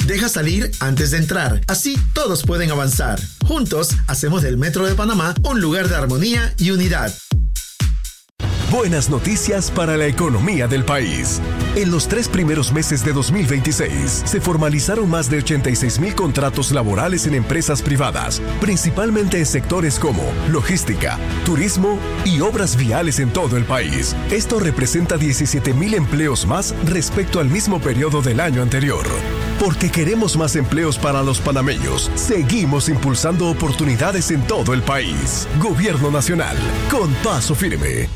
Deja salir antes de entrar. Así todos pueden avanzar. Juntos hacemos del Metro de Panamá un lugar de armonía y unidad. Buenas noticias para la economía del país. En los 3 primeros meses de 2026 se formalizaron más de 86,000 contratos laborales en empresas privadas, principalmente en sectores como logística, turismo y obras viales en todo el país. Esto representa 17,000 empleos más respecto al mismo periodo del año anterior. Porque queremos más empleos para los panameños, seguimos impulsando oportunidades en todo el país. Gobierno Nacional, con paso firme.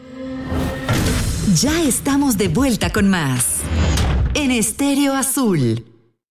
Ya estamos de vuelta con más en Estéreo Azul.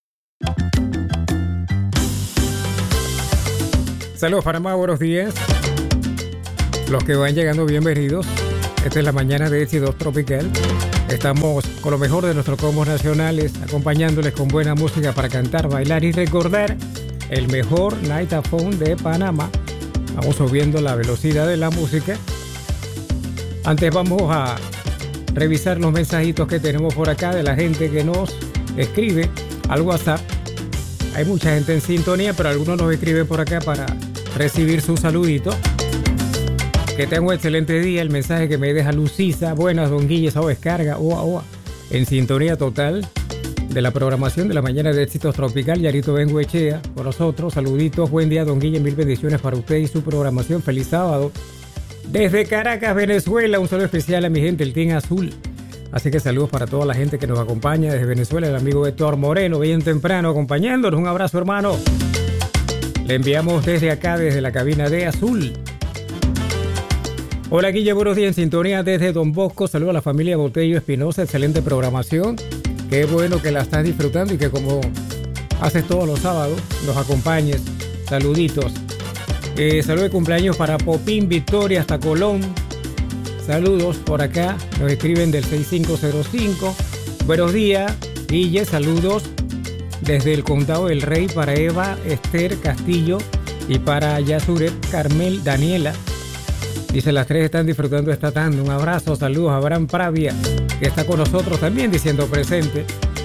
Saludos Panamá, buenos días. Los que van llegando, bienvenidos. Esta es la mañana de Éxito Tropical. Estamos con lo mejor de nuestros combos nacionales, acompañándoles con buena música para cantar, bailar y recordar el mejor Nightaphone de Panamá. Vamos subiendo la velocidad de la música. Antes vamos a revisar los mensajitos que tenemos por acá de la gente que nos escribe al WhatsApp. Hay mucha gente en sintonía, pero algunos nos escriben por acá para recibir su saludito. Que tenga un excelente día. El mensaje que me deja Lucisa: buenas, don Guille, esa descarga, en sintonía total de la programación de la mañana de Éxitos Tropical. Yarito Benguechea con nosotros. Saluditos, buen día, don Guille, mil bendiciones para usted y su programación. Feliz sábado. Desde Caracas, Venezuela, un saludo especial a mi gente, el Team Azul. Así que saludos para toda la gente que nos acompaña desde Venezuela. El amigo Héctor Moreno, bien temprano, acompañándonos. Un abrazo, hermano. Le enviamos desde acá, desde la cabina de Azul. Hola, Guille, buenos días, en sintonía desde Don Bosco. Saludos a la familia Botello Espinosa, excelente programación. Qué bueno que la estás disfrutando y que como haces todos los sábados, nos acompañes. Saluditos. Saludos de cumpleaños para Popín Victoria hasta Colón. Saludos por acá. Nos escriben del 6505. Buenos días, Guille. Saludos desde el Condado del Rey para Eva Esther Castillo y para Yasuret Carmel Daniela. Dice, las 3 están disfrutando esta tanda. Un abrazo, saludos a Abraham Pravia, que está con nosotros también diciendo presente.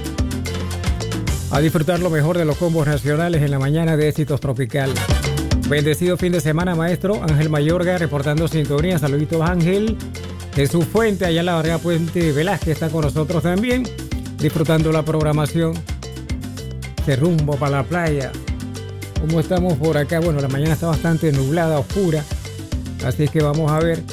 A disfrutar lo mejor de los combos nacionales en la mañana de Éxitos Tropical. Bendecido fin de semana, maestro. Ángel Mayorga reportando sintonía. Saluditos, Ángel. Jesús Fuente, allá en la barriga Puente Velázquez, está con nosotros también, disfrutando la programación. De rumbo para la playa. ¿Cómo estamos por acá? Bueno, la mañana está bastante nublada, oscura. Así que vamos a ver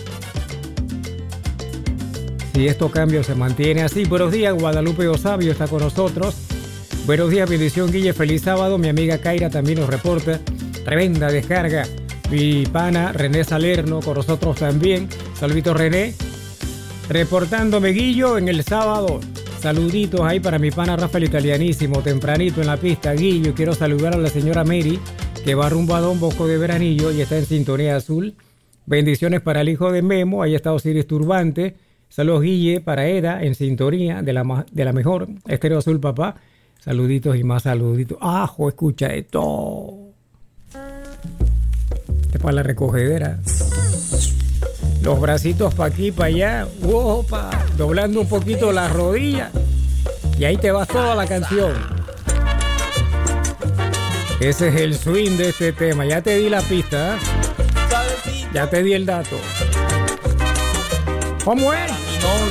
si estos cambios se mantienen así. Buenos días, Guadalupe Osabio está con nosotros. Buenos días, bendición, Guille. Feliz sábado. Mi amiga Kaira también nos reporta. Tremenda descarga. Mi pana René Salerno con nosotros también. Saludito, René. Reportándome, Guillo, en el sábado. Saluditos ahí para mi pana Rafael Italianísimo. Tempranito en la pista, Guillo. Quiero saludar a la señora Mary, que va rumbo a Don Bosco de Veranillo y está en sintonía azul. Bendiciones para el hijo de Memo. Ahí está Osiris Turbante. Saludos, Guille, para Eda en sintonía de la mejor Estéreo Azul, papá. Saluditos y más saluditos. ¡Ajo! Escucha esto. Este es para la recogedera. Los bracitos para aquí, para allá. ¡Opa! Doblando un poquito las rodillas. Y ahí te vas toda la canción. Ese es el swing de este tema. Ya te di la pista, ¿eh? Ya te di el dato. ¿Cómo es?